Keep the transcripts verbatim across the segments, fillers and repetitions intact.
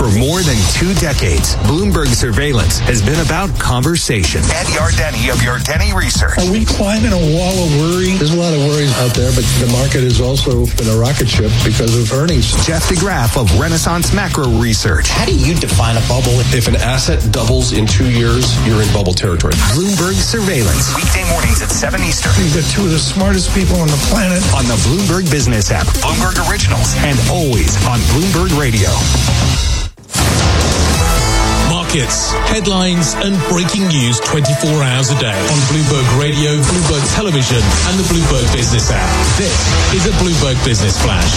For more than two decades, Bloomberg Surveillance has been about conversation. Ed Yardeni of Yardeni Research. Are we climbing a wall of worry? There's a lot of worries out there, but the market has also been a rocket ship because of earnings. Jeff DeGraff of Renaissance Macro Research. How do you define a bubble? If an asset doubles in two years, you're in bubble territory. Bloomberg Surveillance. Weekday mornings at seven Eastern. We've got two of the smartest people on the planet. On the Bloomberg Business app. Bloomberg Originals. And always on Bloomberg Radio. Markets, headlines and breaking news twenty-four hours a day on Bloomberg Radio, Bloomberg Television and the Bloomberg Business app. This is a Bloomberg Business Flash.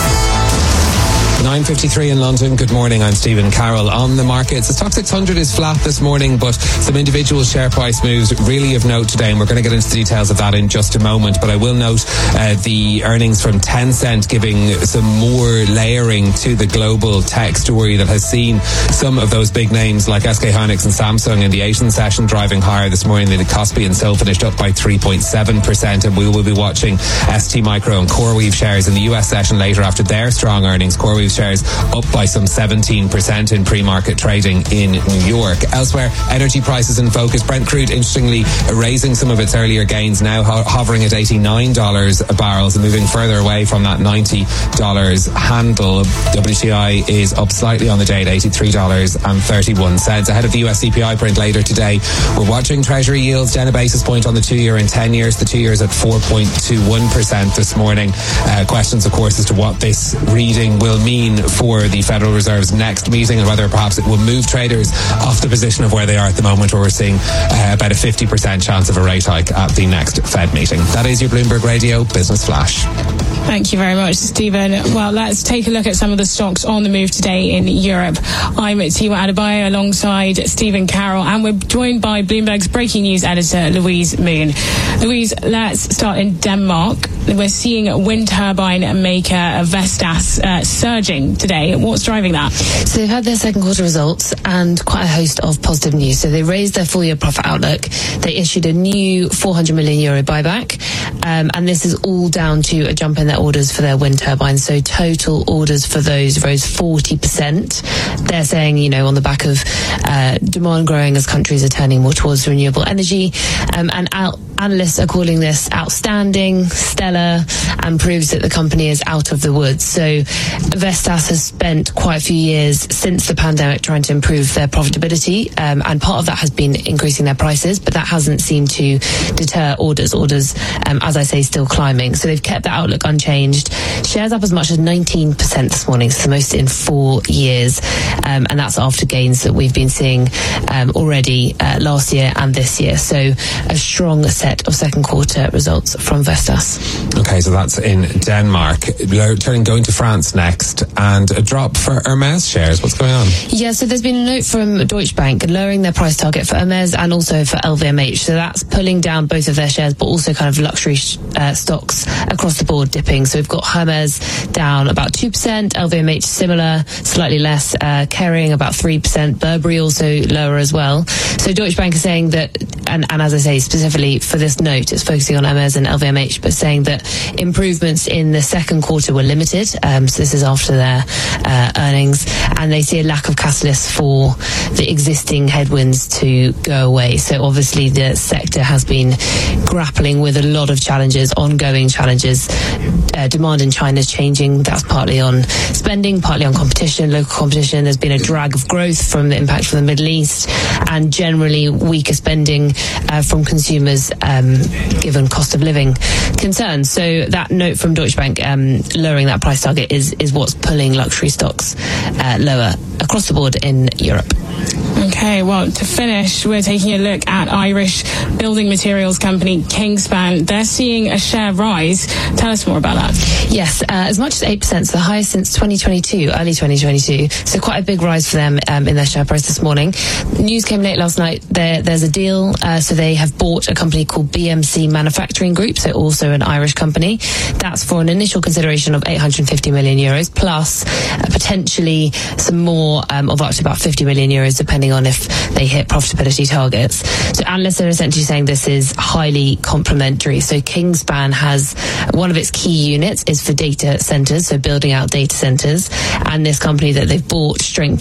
nine fifty-three in London. Good morning. I'm Stephen Carroll. On the markets, the Stoxx six hundred is flat this morning, but some individual share price moves really of note today, and we're going to get into the details of that in just a moment. But I will note uh, the earnings from Tencent giving some more layering to the global tech story that has seen some of those big names like S K Hynix and Samsung in the Asian session driving higher this morning. The Kospi and Sil finished up by three point seven percent, and we will be watching S T Micro and CoreWeave shares in the U S session later after their strong earnings. CoreWeave shares up by some seventeen percent in pre-market trading in New York. Elsewhere, energy prices in focus. Brent crude, interestingly, erasing some of its earlier gains, now ho- hovering at eighty-nine dollars a barrel, and moving further away from that ninety dollars handle. W T I is up slightly on the day at eighty-three dollars and thirty-one cents. Ahead of the U S C P I print later today, we're watching Treasury yields down a basis point on the two-year and ten years. The two-year's at four point two one percent this morning. Uh, questions, of course, as to what this reading will mean for the Federal Reserve's next meeting and whether perhaps it will move traders off the position of where they are at the moment, where we're seeing uh, about a fifty percent chance of a rate hike at the next Fed meeting. That is your Bloomberg Radio Business Flash. Thank you very much, Stephen. Well, let's take a look at some of the stocks on the move today in Europe. I'm Tima Adebayo alongside Stephen Carroll, and we're joined by Bloomberg's breaking news editor, Louise Moon. Louise, let's start in Denmark. We're seeing wind turbine maker Vestas uh, surging today. What's driving that? So they've had their second quarter results and quite a host of positive news. So they raised their full year profit outlook. They issued a new four hundred million euro buyback. Um, and this is all down to a jump in their orders for their wind turbines. So total orders for those rose forty percent. They're saying, you know, on the back of uh, demand growing as countries are turning more towards renewable energy. Um, and out, analysts are calling this outstanding, stellar, and proves that the company is out of the woods. So Vestas has spent quite a few years since the pandemic trying to improve their profitability. Um, and part of that has been increasing their prices, but that hasn't seemed to deter orders. Orders, um, as I say, still climbing. So they've kept the outlook unchanged. Shares up as much as nineteen percent this morning. It's the most in four years. Um, and that's after gains that we've been seeing um, already uh, last year and this year. So a strong set of second quarter results from Vestas. Okay, so that's in Denmark. Turning, going to France next, and a drop for Hermes shares. What's going on? Yeah, so there's been a note from Deutsche Bank lowering their price target for Hermes and also for L V M H. So that's pulling down both of their shares, but also kind of luxury uh, stocks across the board dipping. So we've got Hermes down about two percent, L V M H similar, slightly less, uh, Kering about three percent, Burberry also lower as well. So Deutsche Bank is saying that, and, and as I say, specifically for this note, it's focusing on Hermes and L V M H, but saying that improvements in the second quarter were limited. Um, so this is after their uh, earnings, and they see a lack of catalysts for the existing headwinds to go away. So obviously the sector has been grappling with a lot of challenges, ongoing challenges. Uh, demand in China is changing. That's partly on spending, partly on competition, local competition. There's been a drag of growth from the impact from the Middle East, and generally weaker spending uh, from consumers um, given cost of living concerns. So that note from Deutsche Bank um, lowering that price target is, is what's pulling luxury stocks uh, lower across the board in Europe. Okay, well, to finish, we're taking a look at Irish building materials company Kingspan. They're seeing a share rise. Tell us more about that. Yes, uh, as much as eight percent, so the highest since twenty twenty-two, early twenty twenty-two. So quite a big rise for them um, in their share price this morning. News came late last night. There, there's a deal. Uh, so they have bought a company called B M C Manufacturing Group, so also an Irish company. That's for an initial consideration of eight hundred fifty million euros, plus uh, potentially some more um, of up to about fifty million euros, depending on if they hit profitability targets. So analysts are essentially saying this is highly complementary. So Kingspan has one of its key units is for data centers, so building out data centers, and this company that they've bought strengthens